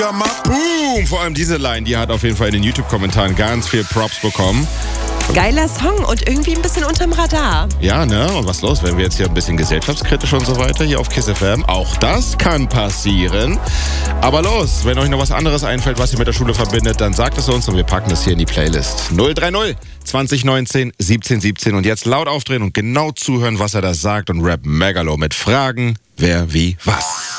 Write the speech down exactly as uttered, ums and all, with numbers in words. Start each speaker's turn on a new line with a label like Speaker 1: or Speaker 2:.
Speaker 1: Boom! Vor allem diese Line, die hat auf jeden Fall in den YouTube-Kommentaren ganz viel Props bekommen.
Speaker 2: Geiler Song und irgendwie ein bisschen unterm Radar.
Speaker 1: Ja, ne? Und was los, wenn wir jetzt hier ein bisschen gesellschaftskritisch und so weiter hier auf Kiss F M? Auch das kann passieren. Aber los, wenn euch noch was anderes einfällt, was ihr mit der Schule verbindet, dann sagt es uns und wir packen es hier in die Playlist. null drei null zwanzig neunzehn siebzehn siebzehn und jetzt laut aufdrehen und genau zuhören, was er da sagt und Rap Megalo mit Fragen, wer, wie, was.